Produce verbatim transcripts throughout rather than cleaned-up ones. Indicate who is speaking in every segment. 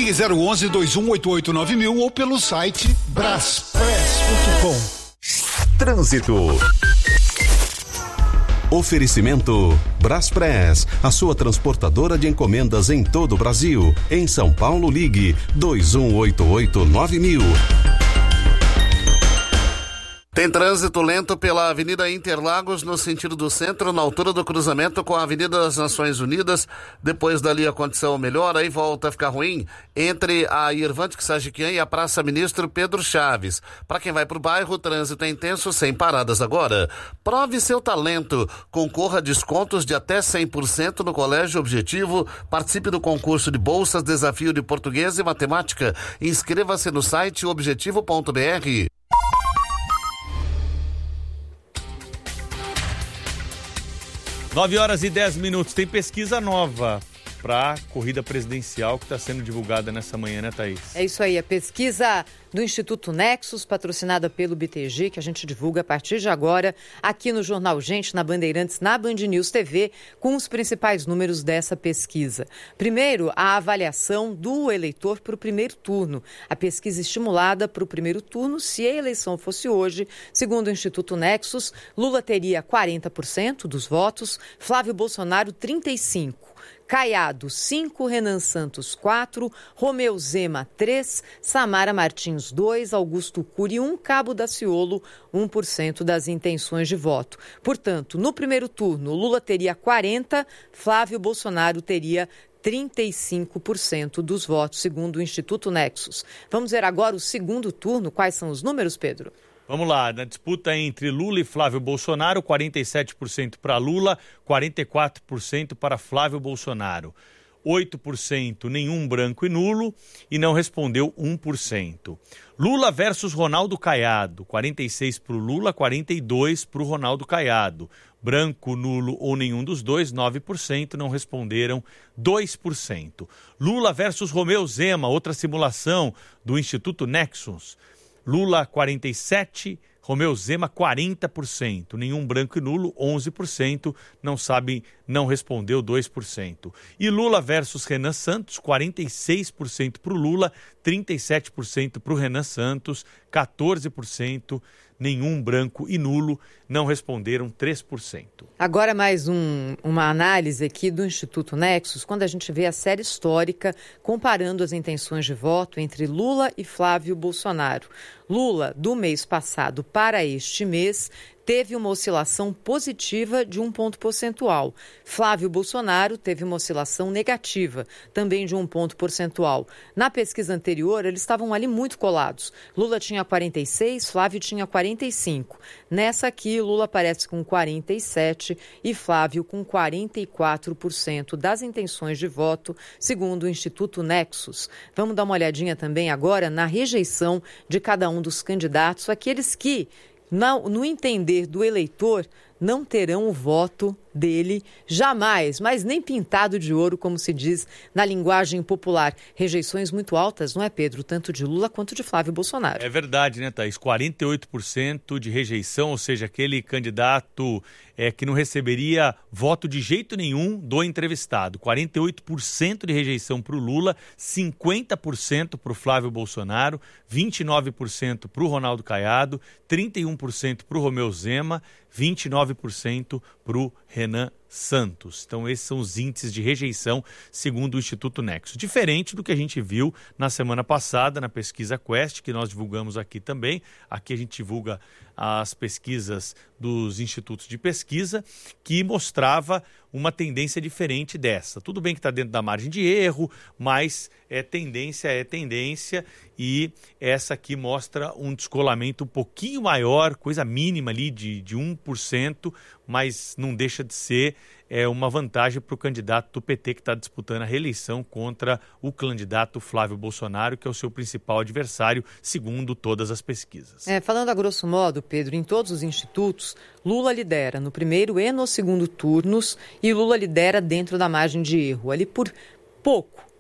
Speaker 1: Ligue zero onze, dois um oito oito, nove mil ou pelo site braspress ponto com.
Speaker 2: Trânsito. Oferecimento Braspress, a sua transportadora de encomendas em todo o Brasil. Em São Paulo, ligue dois um oito oito, nove mil.
Speaker 3: Tem trânsito lento pela Avenida Interlagos, no sentido do centro, na altura do cruzamento com a Avenida das Nações Unidas. Depois dali a condição melhora, aí volta a ficar ruim, entre a Irvante Sagiquian e a Praça Ministro Pedro Chaves. Para quem vai para o bairro, o trânsito é intenso, sem paradas agora. Prove seu talento, concorra a descontos de até cem por cento no Colégio Objetivo, participe do concurso de bolsas, desafio de português e matemática. Inscreva-se no site objetivo ponto b r.
Speaker 4: nove horas e dez minutos. Tem pesquisa nova para a corrida presidencial que está sendo divulgada nessa manhã, né, Thaís?
Speaker 5: É isso aí, a pesquisa do Instituto Nexus, patrocinada pelo B T G, que a gente divulga a partir de agora aqui no Jornal Gente, na Bandeirantes, na Band News T V, com os principais números dessa pesquisa. Primeiro, a avaliação do eleitor para o primeiro turno. A pesquisa estimulada para o primeiro turno, se a eleição fosse hoje, segundo o Instituto Nexus, Lula teria quarenta por cento dos votos, Flávio Bolsonaro trinta e cinco por cento. Caiado, cinco, Renan Santos, quatro, Romeu Zema, três, Samara Martins, dois, Augusto Cury, um, Cabo Daciolo, um por cento das intenções de voto. Portanto, no primeiro turno, Lula teria quarenta, Flávio Bolsonaro teria trinta e cinco por cento dos votos, segundo o Instituto Nexus. Vamos ver agora o segundo turno. Quais são os números, Pedro?
Speaker 4: Vamos lá, na disputa entre Lula e Flávio Bolsonaro, quarenta e sete por cento para Lula, quarenta e quatro por cento para Flávio Bolsonaro. oito por cento nenhum branco e nulo e não respondeu um por cento. Lula versus Ronaldo Caiado, quarenta e seis para o Lula, quarenta e dois para o Ronaldo Caiado. Branco, nulo ou nenhum dos dois, nove por cento, não responderam dois por cento. Lula versus Romeu Zema, outra simulação do Instituto Nexus. Lula, quarenta e sete por cento, Romeu Zema, quarenta por cento. Nenhum branco e nulo, onze por cento. Não sabem, não respondeu, dois por cento. E Lula versus Renan Santos, quarenta e seis por cento para o Lula, trinta e sete por cento para o Renan Santos, quatorze por cento. Nenhum branco e nulo, não responderam três por cento.
Speaker 5: Agora mais um, uma análise aqui do Instituto Nexus, quando a gente vê a série histórica comparando as intenções de voto entre Lula e Flávio Bolsonaro. Lula, do mês passado para este mês, teve uma oscilação positiva de um ponto percentual. Flávio Bolsonaro teve uma oscilação negativa, também de um ponto percentual. Na pesquisa anterior, eles estavam ali muito colados. Lula tinha quarenta e seis, Flávio tinha quarenta e cinco. Nessa aqui, Lula aparece com quarenta e sete e Flávio com quarenta e quatro por cento das intenções de voto, segundo o Instituto Nexus. Vamos dar uma olhadinha também agora na rejeição de cada um dos candidatos, aqueles que, no, no entender do eleitor, não terão o voto dele jamais, mas nem pintado de ouro, como se diz na linguagem popular. Rejeições muito altas, não é, Pedro? Tanto de Lula quanto de Flávio Bolsonaro.
Speaker 4: É verdade, né, Thaís? quarenta e oito por cento de rejeição, ou seja, aquele candidato é, que não receberia voto de jeito nenhum do entrevistado. quarenta e oito por cento de rejeição para o Lula, cinquenta por cento para o Flávio Bolsonaro, vinte e nove por cento para o Ronaldo Caiado, trinta e um por cento para o Romeu Zema, vinte e nove por cento para o Renan Santos. Então esses são os índices de rejeição segundo o Instituto Nexus. Diferente do que a gente viu na semana passada na pesquisa Quest, que nós divulgamos aqui também. Aqui a gente divulga as pesquisas dos institutos de pesquisa, que mostrava uma tendência diferente dessa. Tudo bem que está dentro da margem de erro, mas é tendência, é tendência, e essa aqui mostra um descolamento um pouquinho maior, coisa mínima ali de, de um por cento, mas não deixa de ser é, uma vantagem para o candidato do P T que está disputando a reeleição contra o candidato Flávio Bolsonaro, que é o seu principal adversário, segundo todas as pesquisas.
Speaker 5: É, falando a grosso modo, Pedro, em todos os institutos, Lula lidera no primeiro e no segundo turnos, e Lula lidera dentro da margem de erro, ali por pouco.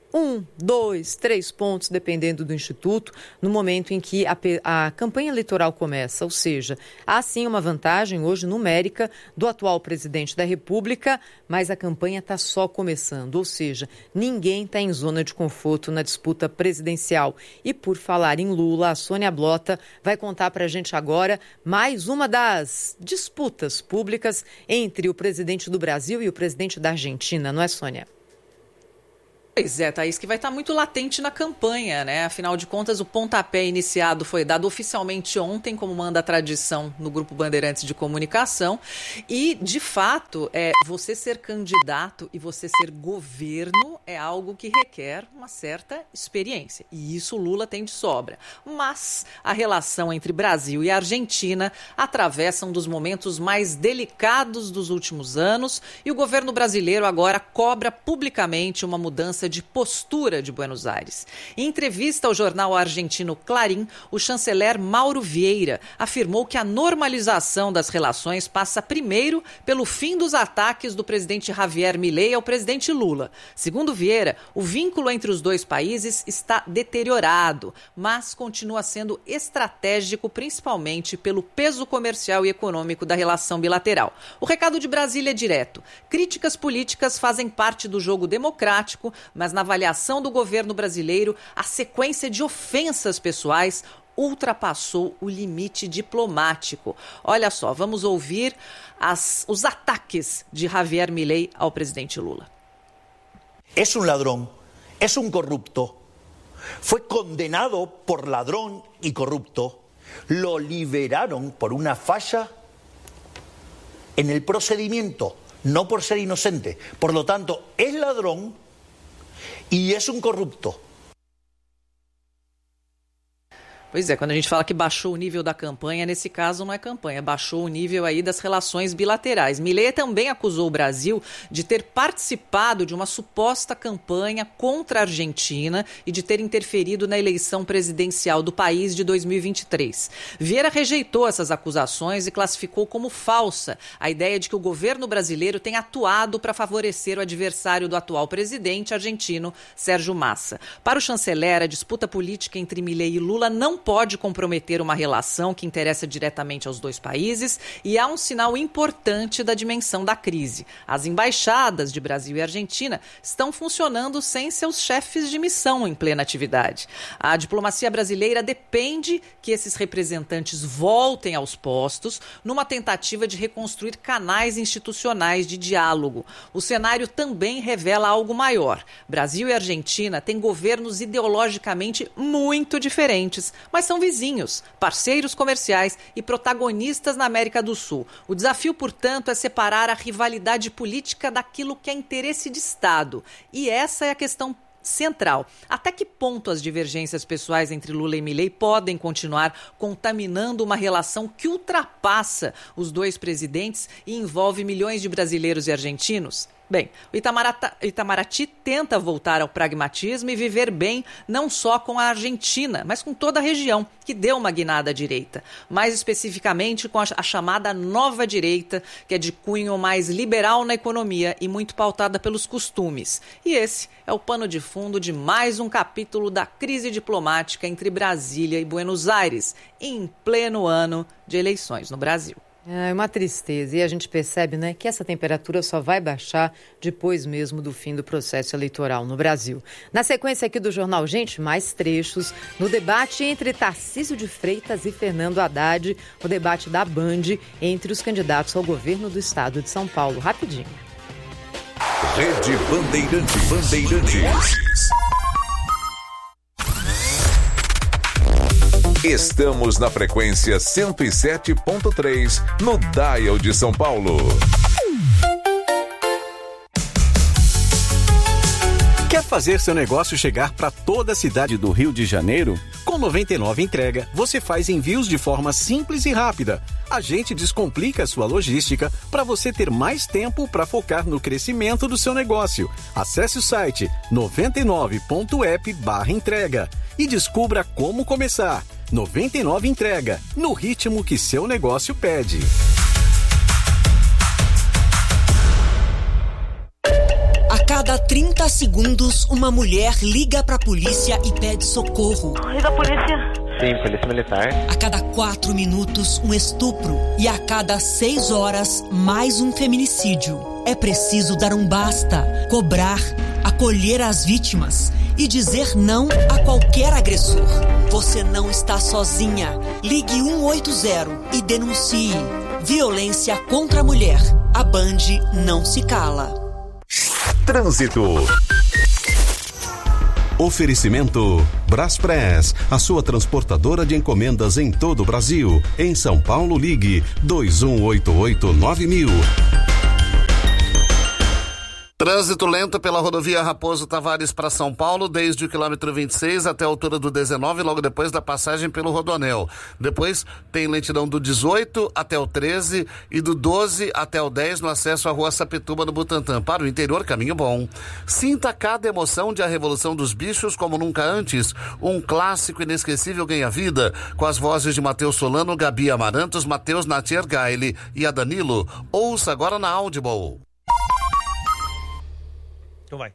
Speaker 5: um, dois, três pontos, dependendo do Instituto, no momento em que a, a campanha eleitoral começa. Ou seja, há sim uma vantagem hoje numérica do atual presidente da República, mas a campanha está só começando. Ou seja, ninguém está em zona de conforto na disputa presidencial. E por falar em Lula, a Sônia Blota vai contar para a gente agora mais uma das disputas públicas entre o presidente do Brasil e o presidente da Argentina, não é, Sônia?
Speaker 6: Pois é, Thaís, que vai estar muito latente na campanha, né? Afinal de contas, o pontapé iniciado foi dado oficialmente ontem, como manda a tradição no Grupo Bandeirantes de Comunicação. E, de fato, é, você ser candidato e você ser governo é algo que requer uma certa experiência. E isso o Lula tem de sobra. Mas a relação entre Brasil e Argentina atravessa um dos momentos mais delicados dos últimos anos e o governo brasileiro agora cobra publicamente uma mudança de postura de Buenos Aires. Em entrevista ao jornal argentino Clarín, o chanceler Mauro Vieira afirmou que a normalização das relações passa primeiro pelo fim dos ataques do presidente Javier Milei ao presidente Lula. Segundo Vieira, o vínculo entre os dois países está deteriorado, mas continua sendo estratégico, principalmente pelo peso comercial e econômico da relação bilateral. O recado de Brasília é direto. Críticas políticas fazem parte do jogo democrático, mas na avaliação do governo brasileiro, a sequência de ofensas pessoais ultrapassou o limite diplomático. Olha só, vamos ouvir as, os ataques de Javier Milei ao presidente Lula.
Speaker 7: É um ladrão, é um corrupto. Foi condenado por ladrão e corrupto. Lo liberaron por una falla en el procedimiento, no por ser inocente. Por lo tanto, es ladrón e é um corrupto.
Speaker 6: Pois é, quando a gente fala que baixou o nível da campanha, nesse caso não é campanha, baixou o nível aí das relações bilaterais. Milei também acusou o Brasil de ter participado de uma suposta campanha contra a Argentina e de ter interferido na eleição presidencial do país de dois mil e vinte e três. Vieira rejeitou essas acusações e classificou como falsa a ideia de que o governo brasileiro tem atuado para favorecer o adversário do atual presidente argentino, Sérgio Massa. Para o chanceler, a disputa política entre Milei e Lula não pode comprometer uma relação que interessa diretamente aos dois países e há um sinal importante da dimensão da crise. As embaixadas de Brasil e Argentina estão funcionando sem seus chefes de missão em plena atividade. A diplomacia brasileira depende que esses representantes voltem aos postos numa tentativa de reconstruir canais institucionais de diálogo. O cenário também revela algo maior. Brasil e Argentina têm governos ideologicamente muito diferentes, mas são vizinhos, parceiros comerciais e protagonistas na América do Sul. O desafio, portanto, é separar a rivalidade política daquilo que é interesse de Estado. E essa é a questão central. Até que ponto as divergências pessoais entre Lula e Milei podem continuar contaminando uma relação que ultrapassa os dois presidentes e envolve milhões de brasileiros e argentinos? Bem, o Itamaraty, Itamaraty tenta voltar ao pragmatismo e viver bem não só com a Argentina, mas com toda a região, que deu uma guinada à direita. Mais especificamente com a, a chamada nova direita, que é de cunho mais liberal na economia e muito pautada pelos costumes. E esse é o pano de fundo de mais um capítulo da crise diplomática entre Brasília e Buenos Aires, em pleno ano de eleições no Brasil.
Speaker 5: É uma tristeza e a gente percebe, né, que essa temperatura só vai baixar depois mesmo do fim do processo eleitoral no Brasil. Na sequência aqui do Jornal Gente, mais trechos no debate entre Tarcísio de Freitas e Fernando Haddad, o debate da Band entre os candidatos ao governo do estado de São Paulo. Rapidinho.
Speaker 2: Rede Bandeirantes. Bandeirantes. Estamos na frequência cento e sete ponto três, no Dial de São Paulo.
Speaker 8: Quer fazer seu negócio chegar para toda a cidade do Rio de Janeiro? Com noventa e nove Entrega, você faz envios de forma simples e rápida. A gente descomplica a sua logística para você ter mais tempo para focar no crescimento do seu negócio. Acesse o site noventa e nove ponto app barra entrega e descubra como começar. noventa e nove Entrega, no ritmo que seu negócio pede.
Speaker 9: A cada cada trinta segundos, uma mulher liga pra polícia e pede socorro.
Speaker 10: Liga a polícia.
Speaker 11: Sim, polícia militar.
Speaker 9: A cada quatro minutos, um estupro. E a cada seis horas, mais um feminicídio. É preciso dar um basta, cobrar, acolher as vítimas e dizer não a qualquer agressor. Você não está sozinha. Ligue um oito zero e denuncie. Violência contra a mulher. A Band não se cala.
Speaker 2: Trânsito. Oferecimento Braspress, a sua transportadora de encomendas em todo o Brasil. Em São Paulo, ligue dois um oito oito nove mil.
Speaker 3: Trânsito lento pela rodovia Raposo Tavares para São Paulo, desde o quilômetro vinte e seis até a altura do dezenove, logo depois da passagem pelo Rodoanel. Depois tem lentidão do dezoito até o treze e do doze até o dez no acesso à rua Sapituba, no Butantã. Para o interior, caminho bom. Sinta cada emoção de A Revolução dos Bichos como nunca antes. Um clássico inesquecível ganha vida, com as vozes de Matheus Solano, Gabi Amarantos, Matheus Natier Gaile e a Danilo. Ouça agora na Audible.
Speaker 4: Então vai.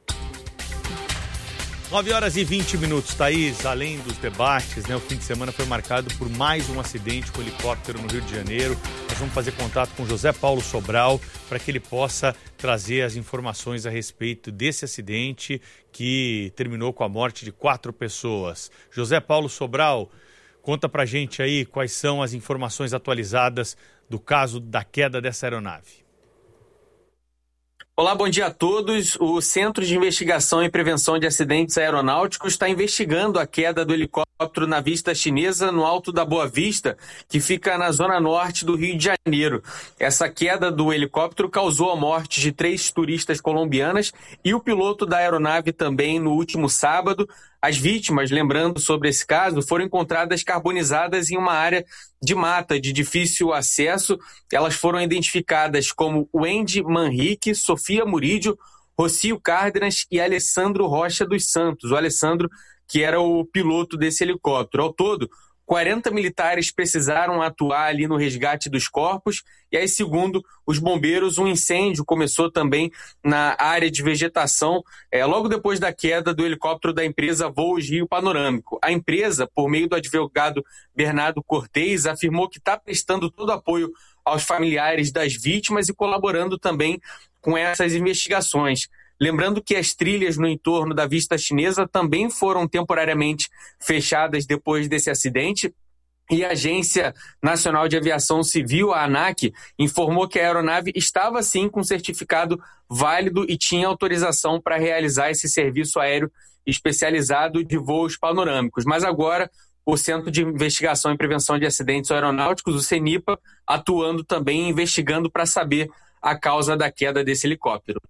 Speaker 4: nove horas e vinte minutos, Thaís. Além dos debates, né, o fim de semana foi marcado por mais um acidente com helicóptero no Rio de Janeiro. Nós vamos fazer contato com José Paulo Sobral para que ele possa trazer as informações a respeito desse acidente que terminou com a morte de quatro pessoas. José Paulo Sobral, conta pra gente aí quais são as informações atualizadas do caso da queda dessa aeronave.
Speaker 12: Olá, bom dia a todos. O Centro de Investigação e Prevenção de Acidentes Aeronáuticos está investigando a queda do helicóptero na Vista Chinesa, no Alto da Boa Vista, que fica na zona norte do Rio de Janeiro. Essa queda do helicóptero causou a morte de três turistas colombianas e o piloto da aeronave também no último sábado. As vítimas, lembrando sobre esse caso, foram encontradas carbonizadas em uma área de mata de difícil acesso. Elas foram identificadas como Wendy Manrique, Sofia Murídio, Rocio Cárdenas e Alessandro Rocha dos Santos. O Alessandro, que era o piloto desse helicóptero. Ao todo, quarenta militares precisaram atuar ali no resgate dos corpos. E aí, segundo os bombeiros, um incêndio começou também na área de vegetação, é, logo depois da queda do helicóptero da empresa Voos Rio Panorâmico. A empresa, por meio do advogado Bernardo Cortez, afirmou que está prestando todo apoio aos familiares das vítimas e colaborando também com essas investigações. Lembrando que as trilhas no entorno da Vista Chinesa também foram temporariamente fechadas depois desse acidente. E a Agência Nacional de Aviação Civil, a ANAC, informou que a aeronave estava sim com certificado válido e tinha autorização para realizar esse serviço aéreo especializado de voos panorâmicos. Mas agora o Centro de Investigação e Prevenção de Acidentes Aeronáuticos, o CENIPA, atuando também, investigando para saber a causa da queda desse helicóptero.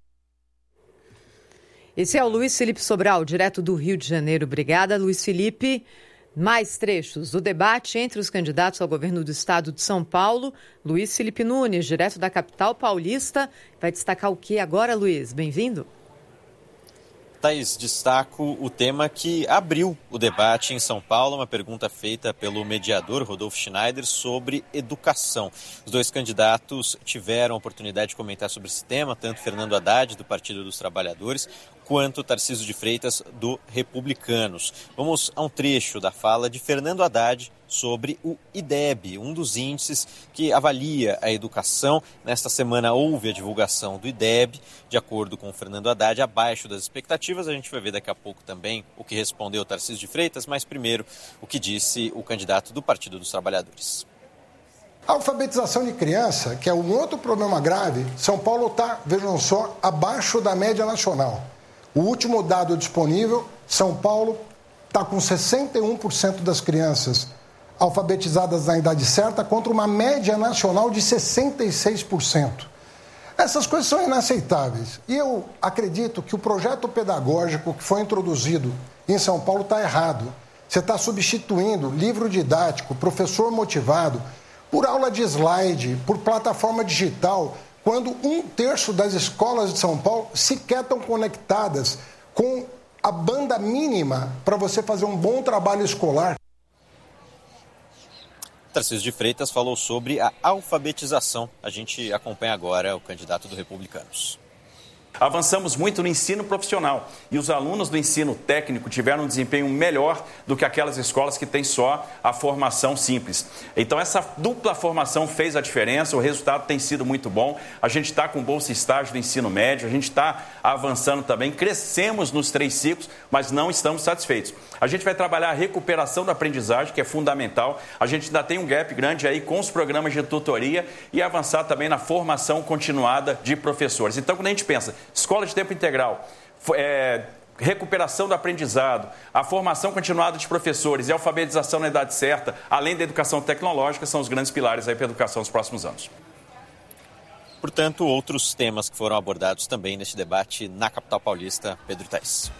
Speaker 5: Esse é o Luiz Felipe Sobral, direto do Rio de Janeiro. Obrigada, Luiz Felipe. Mais trechos do debate entre os candidatos ao governo do estado de São Paulo. Luiz Felipe Nunes, direto da capital paulista. Vai destacar o que agora, Luiz? Bem-vindo.
Speaker 13: Thaís, destaco o tema que abriu o debate em São Paulo, uma pergunta feita pelo mediador Rodolfo Schneider sobre educação. Os dois candidatos tiveram a oportunidade de comentar sobre esse tema, tanto Fernando Haddad, do Partido dos Trabalhadores, quanto Tarcísio de Freitas, do Republicanos. Vamos a um trecho da fala de Fernando Haddad sobre o IDEB, um dos índices que avalia a educação. Nesta semana houve a divulgação do IDEB, de acordo com o Fernando Haddad, abaixo das expectativas. A gente vai ver daqui a pouco também o que respondeu Tarcísio de Freitas, mas primeiro o que disse o candidato do Partido dos Trabalhadores.
Speaker 14: A alfabetização de criança, que é um outro problema grave, São Paulo está, vejam só, abaixo da média nacional. O último dado disponível, São Paulo está com sessenta e um por cento das crianças alfabetizadas na idade certa, contra uma média nacional de sessenta e seis por cento. Essas coisas são inaceitáveis. E eu acredito que o projeto pedagógico que foi introduzido em São Paulo está errado. Você está substituindo livro didático, professor motivado, por aula de slide, por plataforma digital, quando um terço das escolas de São Paulo sequer estão conectadas com a banda mínima para você fazer um bom trabalho escolar.
Speaker 13: Tarcísio de Freitas falou sobre a alfabetização. A gente acompanha agora o candidato do Republicanos.
Speaker 10: Avançamos muito no ensino profissional e os alunos do ensino técnico tiveram um desempenho melhor do que aquelas escolas que têm só a formação simples. Então essa dupla formação fez a diferença, o resultado tem sido muito bom. A gente está com bolsa estágio do ensino médio, a gente está avançando também, crescemos nos três ciclos, mas não estamos satisfeitos. A gente vai trabalhar a recuperação da aprendizagem, que é fundamental. A gente ainda tem um gap grande aí com os programas de tutoria e avançar também na formação continuada de professores. Então, quando a gente pensa escola de tempo integral, é, recuperação do aprendizado, a formação continuada de professores e a alfabetização na idade certa, além da educação tecnológica, são os grandes pilares aí para a educação nos próximos anos.
Speaker 13: Portanto, outros temas que foram abordados também neste debate na capital paulista. Pedro Tais.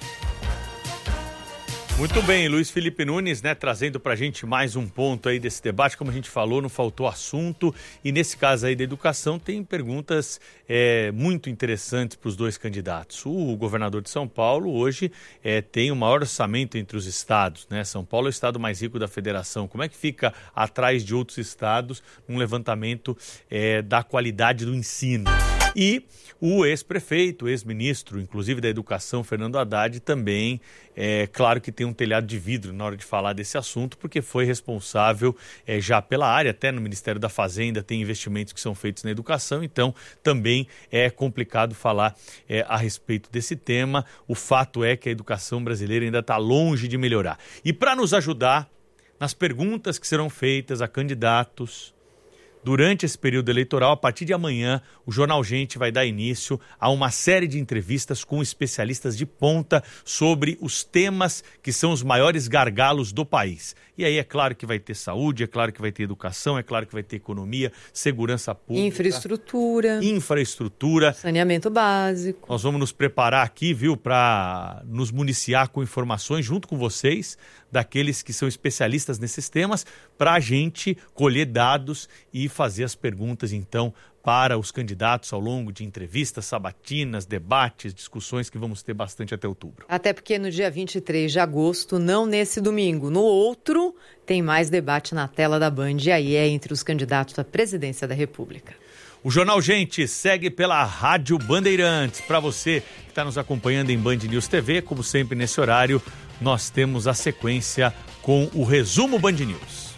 Speaker 4: Muito bem, Luiz Felipe Nunes, né, trazendo para a gente mais um ponto aí desse debate. Como a gente falou, não faltou assunto, e nesse caso aí da educação tem perguntas é, muito interessantes para os dois candidatos. O governador de São Paulo hoje é, tem o maior orçamento entre os estados, né? São Paulo é o estado mais rico da federação. Como é que fica atrás de outros estados num levantamento é, da qualidade do ensino? E o ex-prefeito, ex-ministro, inclusive da Educação, Fernando Haddad, também, é claro que tem um telhado de vidro na hora de falar desse assunto, porque foi responsável é, já pela área, até no Ministério da Fazenda tem investimentos que são feitos na educação, então também é complicado falar é, a respeito desse tema. O fato é que a educação brasileira ainda está longe de melhorar. E para nos ajudar nas perguntas que serão feitas a candidatos durante esse período eleitoral, a partir de amanhã, o Jornal Gente vai dar início a uma série de entrevistas com especialistas de ponta sobre os temas que são os maiores gargalos do país. E aí é claro que vai ter saúde, é claro que vai ter educação, é claro que vai ter economia, segurança pública.
Speaker 5: Infraestrutura.
Speaker 4: Infraestrutura.
Speaker 5: Saneamento básico.
Speaker 4: Nós vamos nos preparar aqui, viu, para nos municiar com informações junto com vocês, daqueles que são especialistas nesses temas, para a gente colher dados e fazer as perguntas, então, para os candidatos ao longo de entrevistas, sabatinas, debates, discussões que vamos ter bastante até outubro.
Speaker 5: Até porque no dia vinte e três de agosto, não nesse domingo, no outro, tem mais debate na tela da Band, e aí é entre os candidatos à presidência da República.
Speaker 4: O Jornal Gente segue pela Rádio Bandeirantes. Para você que está nos acompanhando em Band News T V, como sempre nesse horário, nós temos a sequência com o Resumo Band News.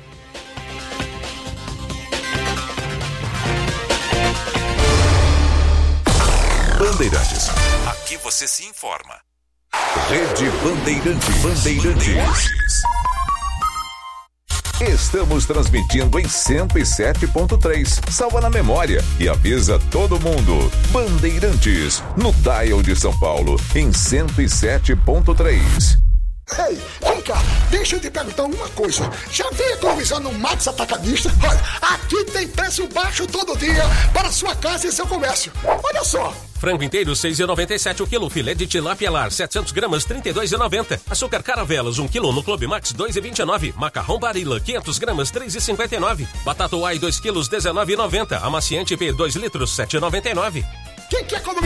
Speaker 11: Bandeirantes. Aqui você se informa. Rede Bandeirantes. Bandeirantes. Estamos transmitindo em cento e sete ponto três. Salva na memória e avisa todo mundo. Bandeirantes, no dial de São Paulo, em cento e sete ponto três.
Speaker 15: Ei, vem cá, deixa eu te perguntar uma coisa. Já veio economizar no Max Atacadista? Olha, aqui tem preço baixo todo dia para sua casa e seu comércio. Olha só.
Speaker 16: Frango inteiro seis reais e noventa e sete centavos o quilo. Filé de tilápia lar setecentos gramas trinta e dois reais e noventa centavos. Açúcar Caravelas um quilo no Clube Max dois reais e vinte e nove centavos. Macarrão Barilla quinhentas gramas três reais e cinquenta e nove centavos. Batata Uai dois quilos dezenove reais e noventa centavos. Amaciante P dois litros sete reais e noventa e nove centavos.
Speaker 15: Quem quer economizar?